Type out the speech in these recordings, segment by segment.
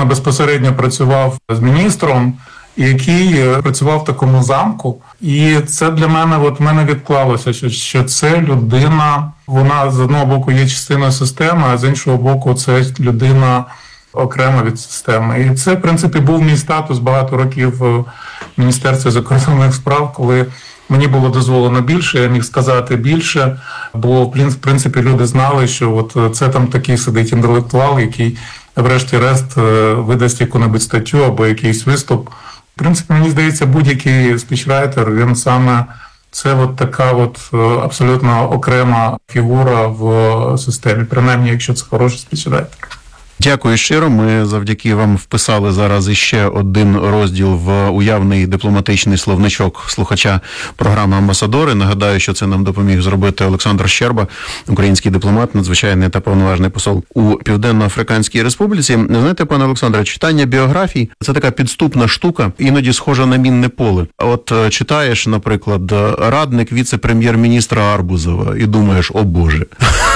абсолютно безпосередньо працював з міністром, який працював в такому замку. І це для мене, от в мене відклалося, що це людина, вона з одного боку є частиною системи, а з іншого боку це людина окремо від системи. І це, в принципі, був мій статус багато років в Міністерстві закордонних справ, коли мені було дозволено більше, я міг сказати більше, бо, в принципі, люди знали, що от це там такий сидить інтелектуал, який, врешті-решт, видасть яку-небудь статтю або якийсь виступ. В принципі, мені здається, будь-який спічрайтер, він саме це от така от абсолютно окрема фігура в системі, принаймні, якщо це хороший спічрайтер. Дякую щиро. Ми завдяки вам вписали зараз іще один розділ в уявний дипломатичний словничок слухача програми «Амбасадори». Нагадаю, що це нам допоміг зробити Олександр Щерба, український дипломат, надзвичайний та повноважний посол у Південно-Африканській Республіці. Знаєте, пане Олександре, читання біографій – це така підступна штука, іноді схожа на мінне поле. От читаєш, наприклад, радник віце-прем'єр-міністра Арбузова і думаєш, о Боже.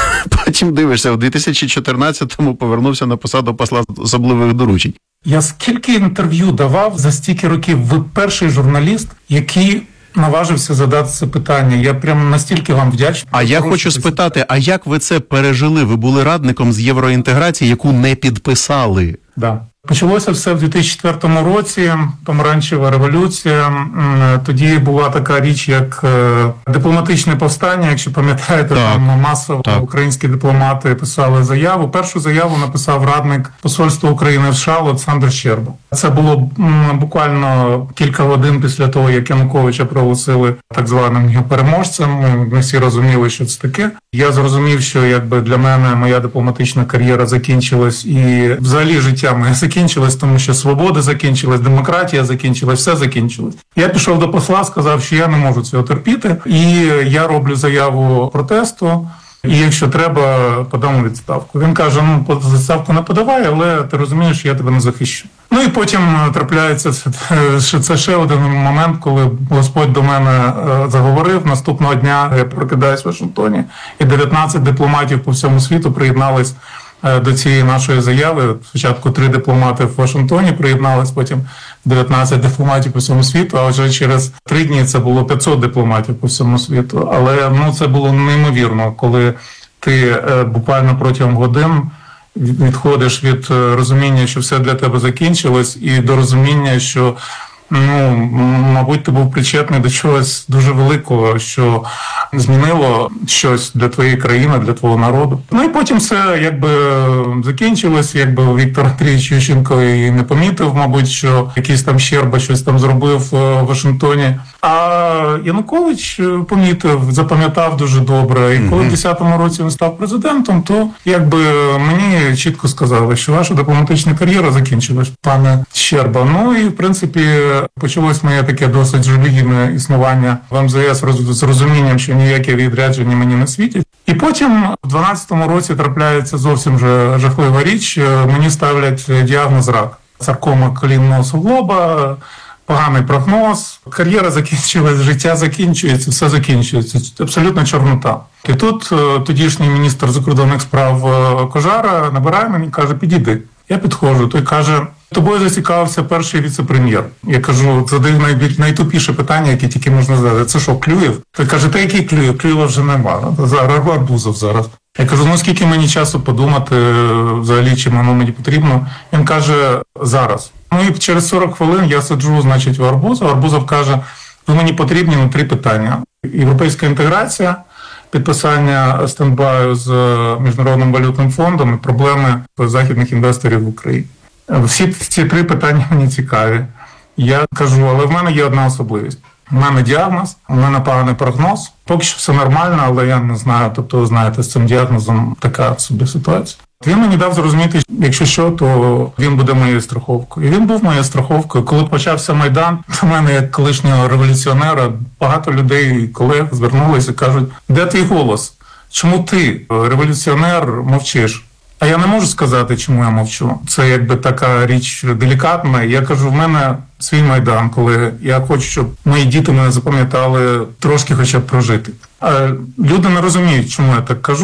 Потім дивишся, у 2014-му повернувся на посаду посла з особливих доручень. Я скільки інтерв'ю давав за стільки років. Ви перший журналіст, який наважився задати це питання. Я прям настільки вам вдячний. А я хочу спитати, а як ви це пережили? Ви були радником з євроінтеграції, яку не підписали? Да. Почалося все в 2004 році, помаранчева революція. Тоді була така річ, як дипломатичне повстання, якщо пам'ятаєте, там масово українські дипломати писали заяву. Першу заяву написав радник посольства України в США Олександр Щерба. Це було буквально кілька годин після того, як Януковича проголосили так званим переможцем. Ми всі розуміли, що це таке. Я зрозумів, що якби для мене моя дипломатична кар'єра закінчилась і взагалі життя моє закінчилось, тому що свобода закінчилась, демократія закінчилась, все закінчилось. Я пішов до посла, сказав, що я не можу цього терпіти, і я роблю заяву протесту, і якщо треба, подам у відставку. Він каже, відставку не подавай, але ти розумієш, що я тебе не захищу. Ну і потім трапляється, що це ще один момент, коли Господь до мене заговорив. Наступного дня я прокидаюсь в Вашингтоні, і 19 дипломатів по всьому світу приєднались до цієї нашої заяви. Спочатку 3 дипломати в Вашингтоні приєднались, потім 19 дипломатів по всьому світу, а вже через 3 дні це було 500 дипломатів по всьому світу. Але це було неймовірно, коли ти буквально протягом годин відходиш від розуміння, що все для тебе закінчилось, і до розуміння, що мабуть, ти був причетний до чогось дуже великого, що змінило щось для твоєї країни, для твого народу. Ну і потім все якби закінчилось, якби Віктор Андрійович Ющенко і не помітив, мабуть, що якийсь там Щерба щось там зробив в Вашингтоні. А Янукович помітив, запам'ятав дуже добре. І коли в 2010 році він став президентом, то якби мені чітко сказали, що ваша дипломатична кар'єра закінчилась, пане Щерба. Ну і в принципі почалось моє таке досить жалюгідне існування в МЗС з розумінням, що ніякі відрядження мені не світять. І потім в 2012 році трапляється зовсім же жахлива річ. Мені ставлять діагноз рак. Саркома колінного суглоба, поганий прогноз. Кар'єра закінчилась, життя закінчується, все закінчується. Абсолютно чорнота. І тут тодішній міністр закордонних справ Кожара набирає мені і каже, підійди. Я підходжу, той каже, тобою зацікавився перший віце-прем'єр. Я кажу, задаю найтупіше питання, яке тільки можна задати. Це що, Клюєв? Той каже, та який Клюєв? Клюєва вже нема. Арбузов зараз. Я кажу, скільки мені часу подумати взагалі, чим воно мені потрібно? Він каже, зараз. Ну і через 40 хвилин я сиджу, значить, в Арбузов. Арбузов каже, ви мені потрібні 3 питання. Європейська інтеграція, підписання стендбаю з Міжнародним валютним фондом і проблеми західних інвесторів в Україні. Всі ці 3 питання мені цікаві. Я кажу, але в мене є одна особливість. У мене діагноз, у мене поганий прогноз. Поки що все нормально, але я не знаю, тобто, ви знаєте, з цим діагнозом така собі ситуація. Він мені дав зрозуміти, якщо що, то він буде моєю страховкою. І він був моєю страховкою. Коли почався Майдан, до мене, як колишнього революціонера, багато людей, колег звернулися і кажуть, де твій голос? Чому ти, революціонер, мовчиш? А я не можу сказати, чому я мовчу. Це якби така річ делікатна. Я кажу, в мене свій Майдан, коли я хочу, щоб мої діти мене запам'ятали, трошки хоча б прожити. А люди не розуміють, чому я так кажу.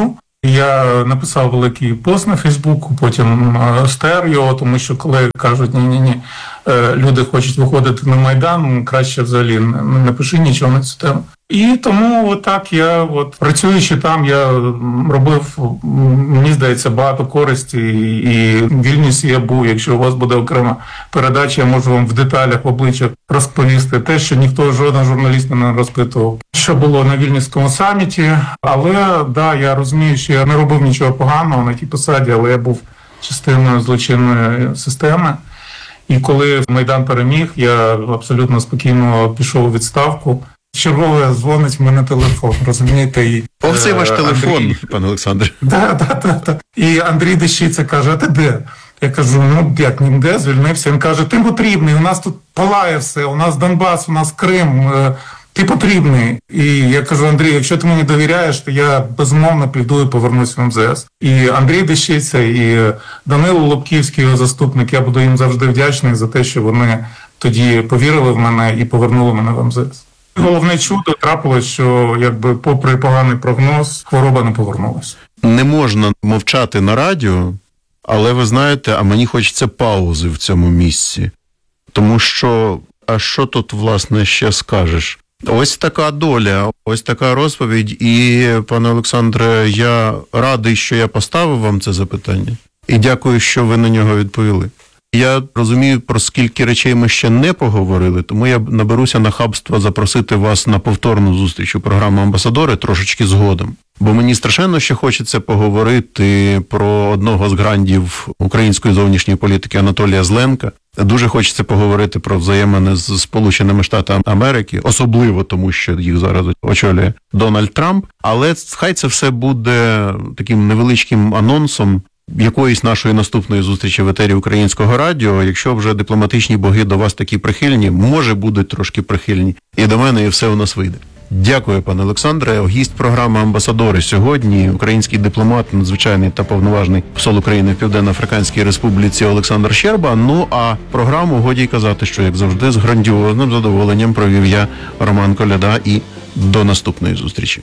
Я написав великий пост на Фейсбуку, потім стер його, тому що колеги кажуть, ні, люди хочуть виходити на Майдан, краще взагалі не пиши нічого на цю тему. І тому отак я, працюючи там, я робив, мені здається, багато користі, і в Вільнюсі я був. Якщо у вас буде окрема передача, я можу вам в деталях, в обличчях розповісти те, що жоден журналіст не розпитував, що було на Вільнюському саміті. Але, да, я розумію, що я не робив нічого поганого на тій посаді, але я був частиною злочинної системи. І коли Майдан переміг, я абсолютно спокійно пішов у відставку. Чергове дзвонить в мене телефон, розумієте? І, цей ваш телефон, пане Олександре. Так. І Андрій Дещиця каже, а ти де? Я кажу, як ніде, звільнився. Він каже, ти потрібний, у нас тут палає все, у нас Донбас, у нас Крим, ти потрібний. І я кажу, Андрій, якщо ти мені довіряєш, то я безумовно піду і повернусь в МЗС. І Андрій Дещиця, і Данило Лобківський, його заступник, я буду їм завжди вдячний за те, що вони тоді повірили в мене і повернули мене в МЗС. Головне чудо трапилось, що попри поганий прогноз, хвороба не повернулася. Не можна мовчати на радіо, але ви знаєте, а мені хочеться паузи в цьому місці. Тому що, а що тут, власне, ще скажеш? Ось така доля, ось така розповідь. І, пане Олександре, я радий, що я поставив вам це запитання. І дякую, що ви на нього відповіли. Я розумію, про скільки речей ми ще не поговорили, тому я наберуся нахабства запросити вас на повторну зустріч у програму «Амбасадори» трошечки згодом. Бо мені страшенно ще хочеться поговорити про одного з грандів української зовнішньої політики Анатолія Зленка. Дуже хочеться поговорити про взаємини з Сполученими Штатами Америки, особливо тому, що їх зараз очолює Дональд Трамп. Але хай це все буде таким невеличким анонсом якоїсь нашої наступної зустрічі в етері Українського радіо. Якщо вже дипломатичні боги до вас такі прихильні, може будуть трошки прихильні, і до мене, і все у нас вийде. Дякую, пане Олександре. Гість програми «Амбасадори» сьогодні, український дипломат, надзвичайний та повноважний посол України в Південно-Африканській Республіці Олександр Щерба. Ну, а програму, годі й казати, що, як завжди, з грандіозним задоволенням провів я, Роман Коляда, і до наступної зустрічі.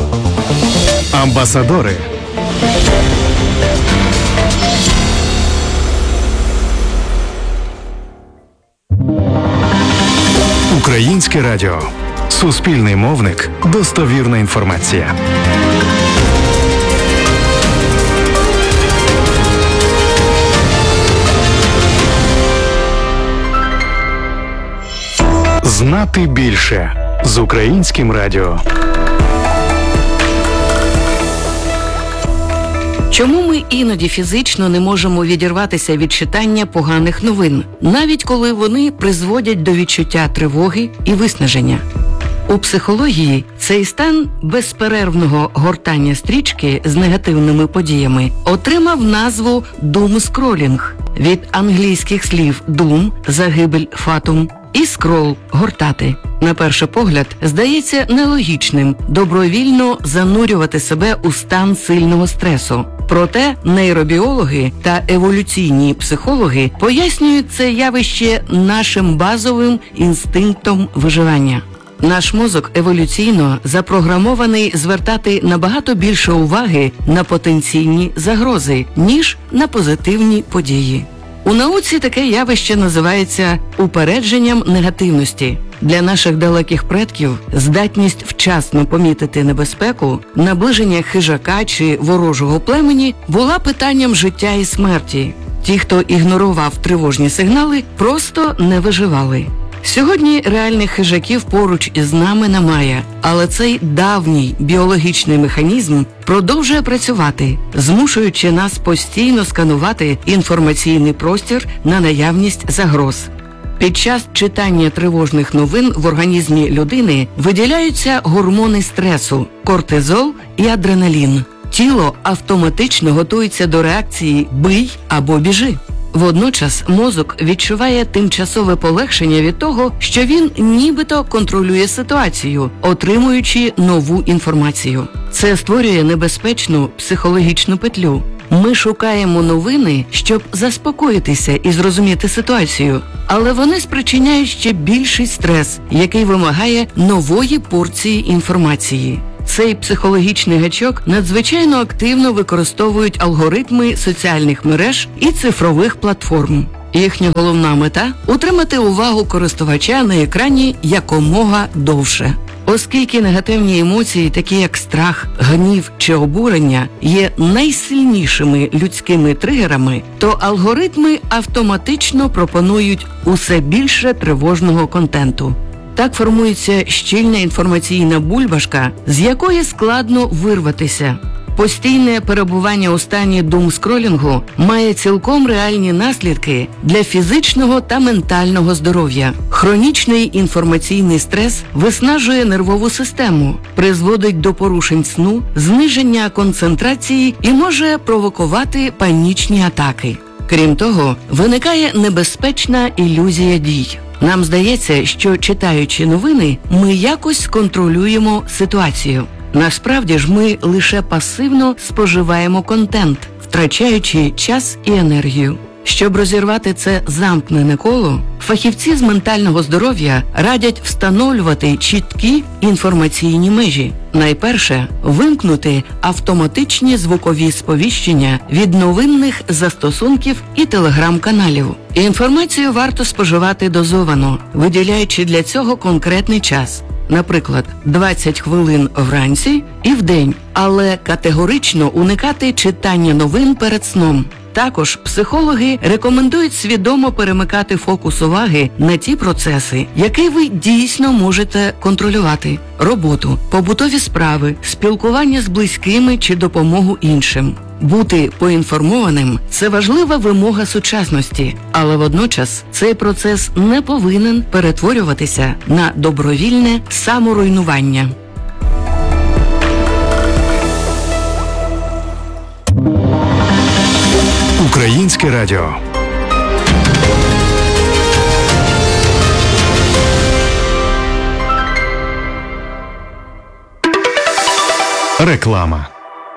«Амбасадори». Українське радіо. Суспільний мовник. Достовірна інформація. Знати більше з Українським радіо. Чому ми іноді фізично не можемо відірватися від читання поганих новин, навіть коли вони призводять до відчуття тривоги і виснаження? У психології цей стан безперервного гортання стрічки з негативними подіями отримав назву «думскролінг» від англійських слів «doom» – загибель, фатум, і «скрол» – гортати. На перший погляд, здається нелогічним добровільно занурювати себе у стан сильного стресу. Проте нейробіологи та еволюційні психологи пояснюють це явище нашим базовим інстинктом виживання. Наш мозок еволюційно запрограмований звертати набагато більше уваги на потенційні загрози, ніж на позитивні події. У науці таке явище називається упередженням негативності. Для наших далеких предків здатність вчасно помітити небезпеку, наближення хижака чи ворожого племені була питанням життя і смерті. Ті, хто ігнорував тривожні сигнали, просто не виживали. Сьогодні реальних хижаків поруч із нами немає, але цей давній біологічний механізм продовжує працювати, змушуючи нас постійно сканувати інформаційний простір на наявність загроз. Під час читання тривожних новин в організмі людини виділяються гормони стресу – кортизол і адреналін. Тіло автоматично готується до реакції «бий» або «біжи». Водночас мозок відчуває тимчасове полегшення від того, що він нібито контролює ситуацію, отримуючи нову інформацію. Це створює небезпечну психологічну петлю. Ми шукаємо новини, щоб заспокоїтися і зрозуміти ситуацію, але вони спричиняють ще більший стрес, який вимагає нової порції інформації. Цей психологічний гачок надзвичайно активно використовують алгоритми соціальних мереж і цифрових платформ. Їхня головна мета – утримати увагу користувача на екрані якомога довше. Оскільки негативні емоції, такі як страх, гнів чи обурення, є найсильнішими людськими тригерами, то алгоритми автоматично пропонують усе більше тривожного контенту. Так формується щільна інформаційна бульбашка, з якої складно вирватися. Постійне перебування у стані думскролінгу має цілком реальні наслідки для фізичного та ментального здоров'я. Хронічний інформаційний стрес виснажує нервову систему, призводить до порушень сну, зниження концентрації і може провокувати панічні атаки. Крім того, виникає небезпечна ілюзія дій. Нам здається, що читаючи новини, ми якось контролюємо ситуацію. Насправді ж ми лише пасивно споживаємо контент, втрачаючи час і енергію. Щоб розірвати це замкнене коло, фахівці з ментального здоров'я радять встановлювати чіткі інформаційні межі. Найперше – вимкнути автоматичні звукові сповіщення від новинних застосунків і телеграм-каналів. Інформацію варто споживати дозовано, виділяючи для цього конкретний час. Наприклад, 20 хвилин вранці і вдень, але категорично уникати читання новин перед сном. Також психологи рекомендують свідомо перемикати фокус уваги на ті процеси, які ви дійсно можете контролювати – роботу, побутові справи, спілкування з близькими чи допомогу іншим. Бути поінформованим – це важлива вимога сучасності, але водночас цей процес не повинен перетворюватися на добровільне саморуйнування. Українське радіо. Реклама.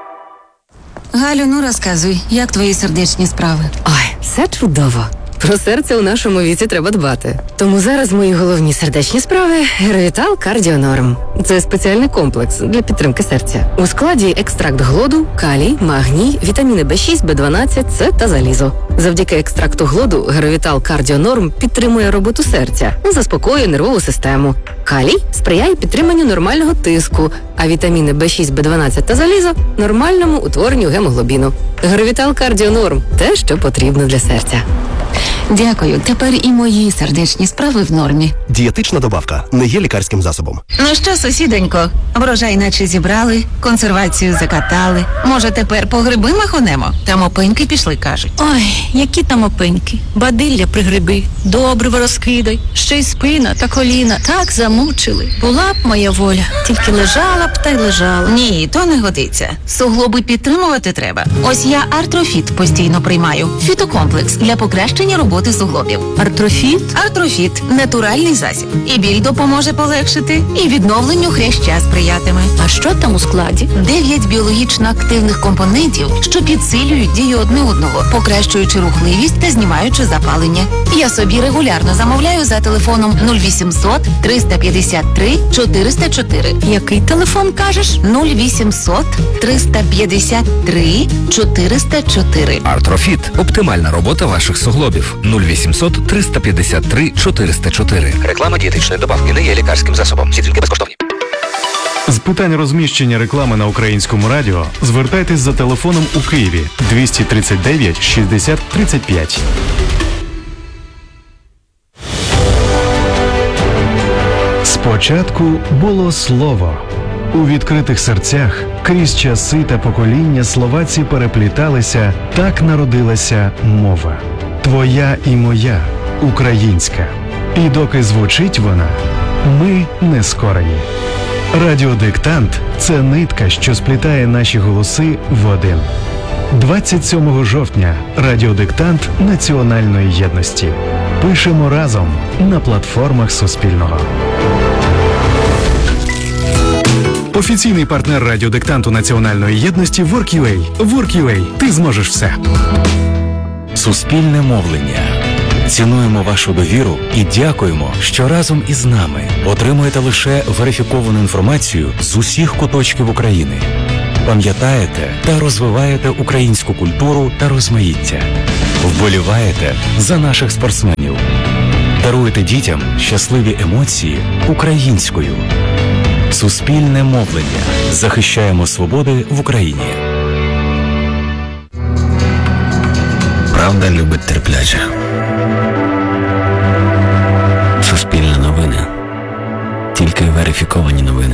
Галю, ну розказуй, як твої сердечні справи? Ой, все чудово. Про серце у нашому віці треба дбати. Тому зараз мої головні сердечні справи – Геровітал Кардіонорм. Це спеціальний комплекс для підтримки серця. У складі екстракт глоду, калій, магній, вітаміни В6, В12, С та залізо. Завдяки екстракту глоду Геровітал Кардіонорм підтримує роботу серця, заспокоює нервову систему. Калій сприяє підтриманню нормального тиску, а вітаміни В6, В12 та залізо – нормальному утворенню гемоглобіну. Геровітал Кардіонорм – те, що потрібно для серця. Дякую, тепер і мої сердечні справи в нормі. Дієтична добавка не є лікарським засобом. Ну що, сусідонько, врожай наче зібрали, консервацію закатали. Може, тепер по гриби махонемо? Там опеньки пішли, кажуть. Ой, які там опеньки. Бадилля пригриби, добриво розкидай, ще й спина та коліна так замучили. Була б моя воля, тільки лежала б та й лежала. Ні, то не годиться. Суглоби підтримувати треба. Ось я Артрофіт постійно приймаю. Фітокомплекс для покращення роботи суглобів. Артрофіт? Артрофіт – натуральний засіб. І біль допоможе полегшити, і відновленню хряща сприятиме. А що там у складі? 9 біологічно активних компонентів, що підсилюють дію одне одного, покращуючи рухливість та знімаючи запалення. Я собі регулярно замовляю за телефоном 0800 353 404. Який телефон кажеш? 0800 353 404. Артрофіт – оптимальна робота ваших суглобів. 0800 353 404. Реклама дієтичної добавки не є лікарським засобом. Всі дзвінки безкоштовні. З питань розміщення реклами на Українському радіо звертайтесь за телефоном у Києві 239 60 35. Спочатку було слово. У відкритих серцях крізь часи та покоління слова ці перепліталися, так народилася мова. Твоя і моя, українська. І доки звучить вона, ми не скорені. Радіодиктант – це нитка, що сплітає наші голоси в один. 27 жовтня радіодиктант національної єдності. Пишемо разом на платформах Суспільного. Офіційний партнер радіодиктанту національної єдності WorkUA. WorkUA. Ти зможеш все. Суспільне мовлення. Цінуємо вашу довіру і дякуємо, що разом із нами отримуєте лише верифіковану інформацію з усіх куточків України. Пам'ятаєте та розвиваєте українську культуру та розмаїття. Вболіваєте за наших спортсменів. Даруєте дітям щасливі емоції українською. Суспільне мовлення. Захищаємо свободи в Україні. Правда любить терпляче. Суспільне новини. Тільки верифіковані новини.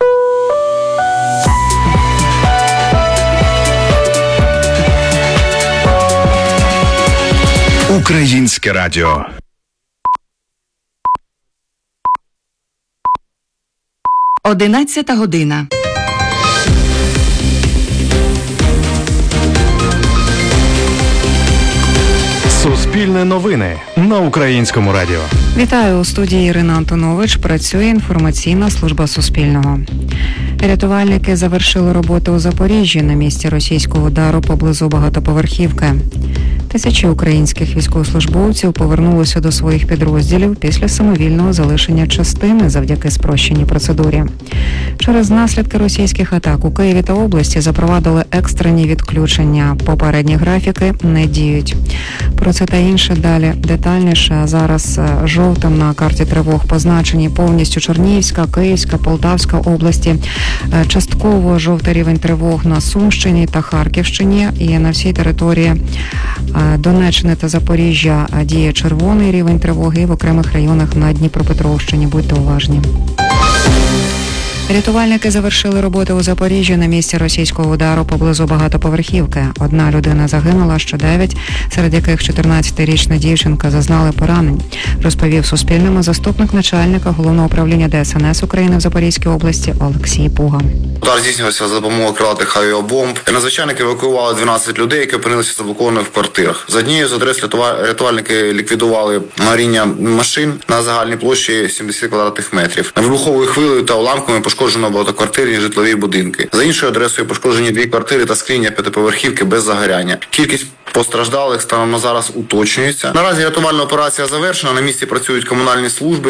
Українське радіо. Одинадцята година. Суспільне новини на Українському радіо. Вітаю, у студії Ірина Антонович. Працює інформаційна служба Суспільного. Рятувальники завершили роботу у Запоріжжі на місці російського удару поблизу багатоповерхівки. Тисячі українських військовослужбовців повернулися до своїх підрозділів після самовільного залишення частини завдяки спрощеній процедурі. Через наслідки російських атак у Києві та області запровадили екстрені відключення. Попередні графіки не діють. Про це та інше далі детальніше. Зараз жовтим на карті тривог позначені повністю Чернігівська, Київська, Полтавська області. Частково жовтий рівень тривог на Сумщині та Харківщині і на всій території Донеччини та Запоріжжя діє червоний рівень тривоги, в окремих районах на Дніпропетровщині. Будьте уважні. Рятувальники завершили роботу у Запоріжжі на місці російського удару поблизу багатоповерхівки. Одна людина загинула, ще 9, серед яких 14-річна дівчинка зазнали поранень, розповів Суспільному заступник начальника Головного управління ДСНС України в Запорізькій області Олексій Пуга. Удар здійснювався за допомогою крилатих авіабомб. Надзвичайники евакуювали 12 людей, які опинилися заблокованими в квартирах. За однією з адрес рятувальники ліквідували горіння машин на загальній площі 70 квадратних метрів. Вибуховою хвилею та уламками пошкоджено багатоквартирні житлові будинки. За іншою адресою пошкоджені 2 квартири та скриня 5-поверхівки без загоряння. Кількість постраждалих станом на зараз уточнюється. Наразі рятувальна операція завершена, на місці працюють комунальні служби.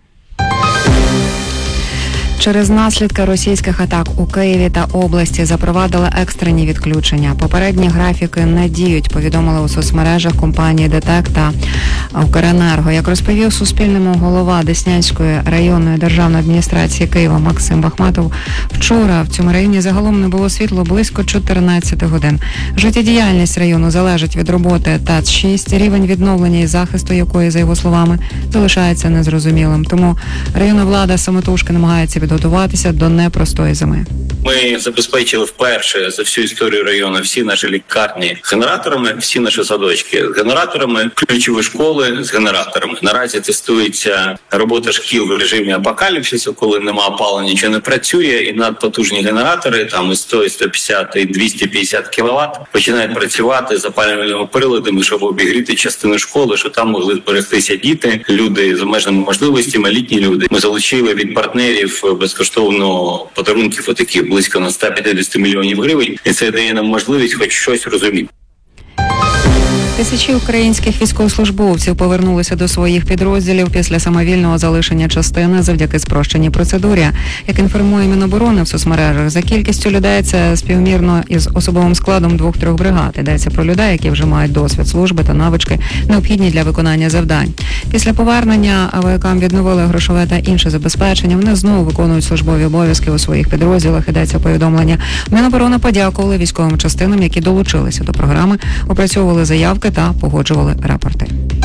Через наслідки російських атак у Києві та області запровадили екстрені відключення. Попередні графіки не діють, повідомили у соцмережах компанії ДТЕК та Укренерго. Як розповів Суспільному голова Деснянської районної державної адміністрації Києва Максим Бахматов, вчора в цьому районі загалом не було світло близько 14 годин. Життєдіяльність району залежить від роботи ТАЦ-6, рівень відновлення і захисту якої, за його словами, залишається незрозумілим. Тому районна влада самотужки намагається підготуватися до непростої зими. Ми забезпечили вперше за всю історію району всі наші лікарні з генераторами, всі наші садочки з генераторами, ключові школи з генераторами. Наразі тестується робота шкіл в режимі апокаліпсису, коли нема опалення, нічого не працює, і надпотужні генератори, там і 100, і 150, і 250 кВт, починають працювати з опалювальними приладами, щоб обігріти частину школи, щоб там могли зберегтися діти, люди з обмеженими можливостями, літні люди. Ми залучили від партнерів безкоштовно подарунків отакі близько на 150 мільйонів гривень, і це дає нам можливість хоч щось розуміти. Тисячі українських військовослужбовців повернулися до своїх підрозділів після самовільного залишення частини завдяки спрощеній процедурі. Як інформує Міноборони в соцмережах, за кількістю людей це співмірно із особовим складом 2-3 бригад. Йдеться про людей, які вже мають досвід служби та навички, необхідні для виконання завдань. Після повернення воякам відновили грошове та інше забезпечення. Вони знову виконують службові обов'язки у своїх підрозділах. Йдеться повідомлення. Міноборони подякували військовим частинам, які долучилися до програми, опрацьовували заявки та погоджували рапорти.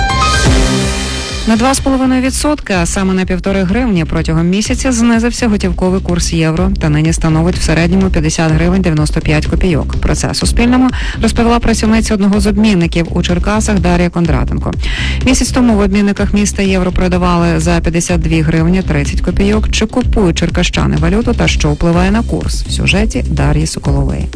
На 2,5%, а саме на 1,5 гривні протягом місяця знизився готівковий курс євро та нині становить в середньому 50 гривень 95 копійок. Про це Суспільному розповіла працівниця одного з обмінників у Черкасах Дар'я Кондратенко. Місяць тому в обмінниках міста євро продавали за 52 гривні 30 копійок. Чи купують черкащани валюту та що впливає на курс? В сюжеті Дар'ї Соколової.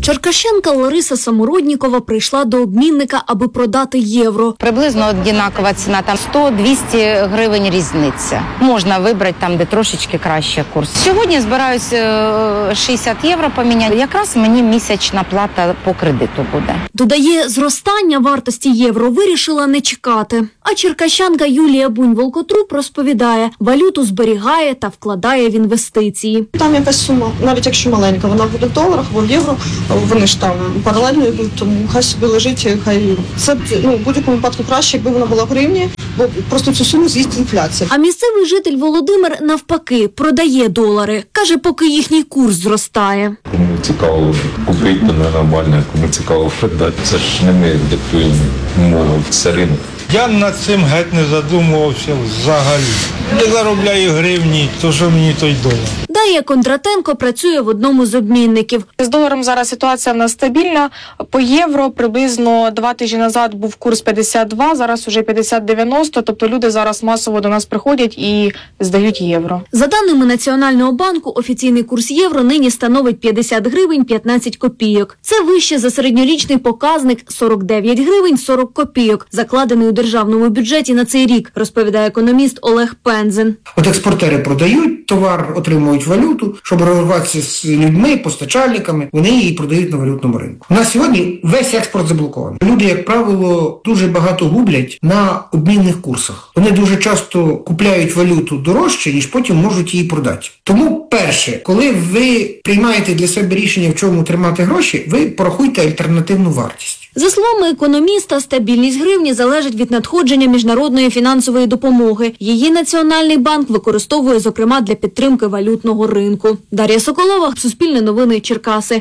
Черкащенка Лариса Самороднікова прийшла до обмінника, аби продати євро. Приблизно однакова ціна, там 100-200 гривень різниця. Можна вибрати там, де трошечки краще курс. Сьогодні збираюсь 60 євро поміняти. Якраз мені місячна плата по кредиту буде. Додає, зростання вартості євро вирішила не чекати. А черкащанка Юлія Бунь-Волкотруб розповідає, валюту зберігає та вкладає в інвестиції. Там якась сума, навіть якщо маленька, вона буде в доларах або в євро, вони ж там паралельно йдуть, тому хай собі лежить, хай це в будь-якому випадку краще, якби вона була в гривні, бо просто цю суму з'їсть інфляція. А місцевий житель Володимир навпаки продає долари. Каже, поки їхній курс зростає. Кому цікаво купити, то нормально, кому цікаво продати. Це ж не ми диктуємо мову, це ринок. Я над цим геть не задумувався взагалі. Я заробляю гривні, то що мені той долар. Дар'я Кондратенко працює в одному з обмінників. З доларом зараз ситуація в нас стабільна. По євро приблизно 2 тижні назад був курс 52, зараз уже 50-90, тобто люди зараз масово до нас приходять і здають євро. За даними Національного банку, офіційний курс євро нині становить 50 гривень 15 копійок. Це вище за середньорічний показник 49 гривень 40 копійок, закладений у державному бюджеті на цей рік, розповідає економіст Олег Пензен. От експортери продають товар, отримують валюту, щоб розрахуватися з людьми, постачальниками, вони її продають на валютному ринку. У нас сьогодні весь експорт заблокований. Люди, як правило, дуже багато гублять на обмінних курсах. Вони дуже часто купляють валюту дорожче, ніж потім можуть її продати. Тому, перше, коли ви приймаєте для себе рішення, в чому тримати гроші, ви порахуйте альтернативну вартість. За словами економіста, стабільність гривні залежить від надходження міжнародної фінансової допомоги. Її Національний банк використовує, зокрема, для підтримки валютного ринку. Дар'я Соколова, Суспільне новини, Черкаси.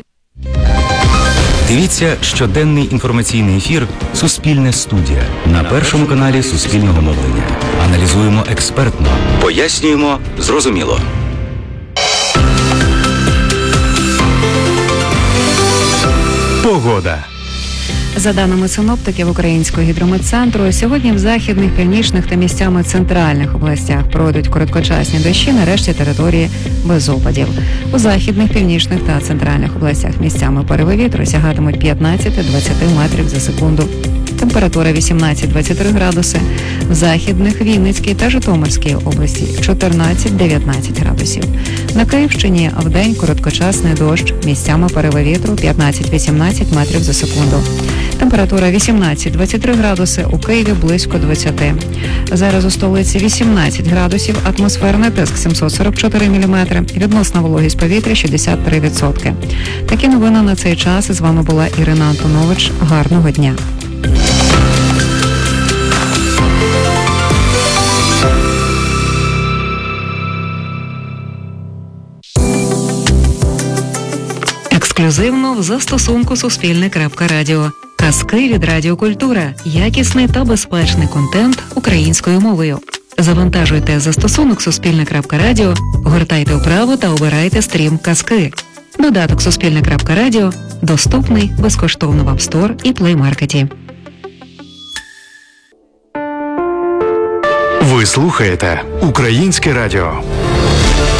Дивіться щоденний інформаційний ефір «Суспільне студія» на першому каналі Суспільного мовлення. Аналізуємо експертно, пояснюємо зрозуміло. Погода. За даними синоптиків Українського гідрометцентру, сьогодні в західних, північних та місцями центральних областях пройдуть короткочасні дощі на решті території без опадів. У західних, північних та центральних областях місцями пориви вітру сягатимуть 15-20 метрів за секунду. Температура 18-23 градуси. В західних, Вінницькій та Житомирській області 14-19 градусів. На Київщині вдень короткочасний дощ, місцями пориви вітру 15-18 метрів за секунду. Температура 18-23 градуси, у Києві близько 20. Зараз у столиці 18 градусів, атмосферний тиск 744 мм, відносна вологість повітря 63%. Такі новини на цей час. З вами була Ірина Антонович. Гарного дня. Ексклюзивно в застосунку Суспільне.Радіо. Казки від Радіокультура. Якісний та безпечний контент українською мовою. Завантажуйте застосунок Суспільне.Радіо, гортайте вправо та обирайте стрім «Казки». Додаток Суспільне.Радіо доступний безкоштовно в App Store і Play Market. Ви слухаєте Українське радіо.